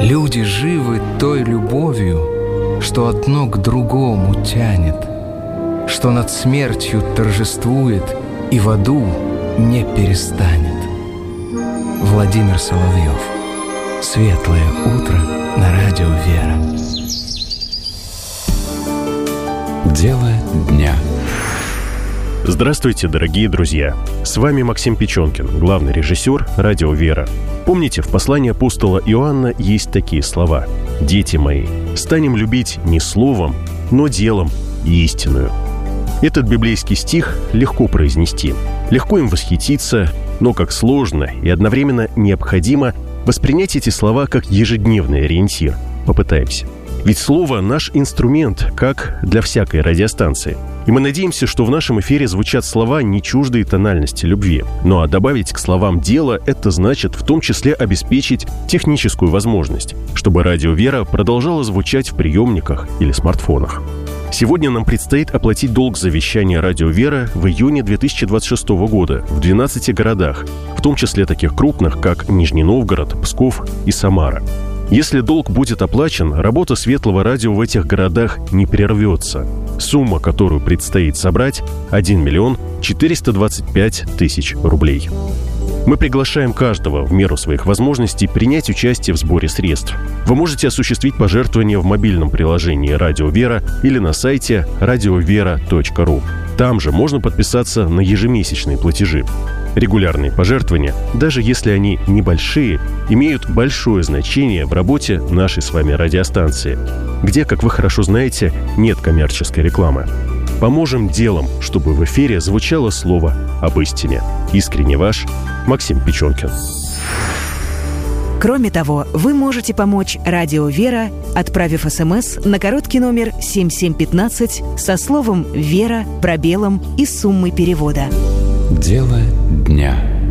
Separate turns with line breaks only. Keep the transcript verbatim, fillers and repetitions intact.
Люди живы той любовью, что одно к другому тянет, что над смертью торжествует и в аду не перестанет. Владимир Соловьев. Светлое утро на радио «Вера».
Дело дня.
Здравствуйте, дорогие друзья! С вами Максим Печенкин, главный режиссер радио «Вера». Помните, в послании апостола Иоанна есть такие слова: «Дети мои, станем любить не словом, но делом и истинную». Этот библейский стих легко произнести, легко им восхититься, но как сложно и одновременно необходимо воспринять эти слова как ежедневный ориентир. Попытаемся. Ведь слово – наш инструмент, как для всякой радиостанции. И мы надеемся, что в нашем эфире звучат слова, не чуждые тональности любви. Ну а добавить к словам «дело» – это значит в том числе обеспечить техническую возможность, чтобы радио «Вера» продолжало звучать в приемниках или смартфонах. Сегодня нам предстоит оплатить долг за вещание радио «Вера» в июне две тысячи двадцать шестого года в двенадцати городах, в том числе таких крупных, как Нижний Новгород, Псков и Самара. Если долг будет оплачен, работа Светлого радио в этих городах не прервется. Сумма, которую предстоит собрать – один миллион четыреста двадцать пять тысяч рублей. Мы приглашаем каждого в меру своих возможностей принять участие в сборе средств. Вы можете осуществить пожертвования в мобильном приложении «Радио Вера» или на сайте радиовера точка ру. Там же можно подписаться на ежемесячные платежи. Регулярные пожертвования, даже если они небольшие, имеют большое значение в работе нашей с вами радиостанции, где, как вы хорошо знаете, нет коммерческой рекламы. Поможем делом, чтобы в эфире звучало слово об истине. Искренне ваш Максим Печенкин.
Кроме того, вы можете помочь радио «Вера», отправив СМС на короткий номер семь семь пятнадцать со словом «Вера», пробелом и суммой перевода.
Дело дня.